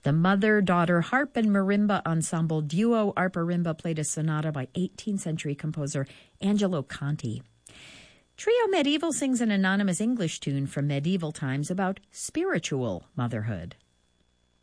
The mother-daughter harp and marimba ensemble duo Arparimba played a sonata by 18th century composer Angelo Conti. Trio Medieval sings an anonymous English tune from medieval times about spiritual motherhood.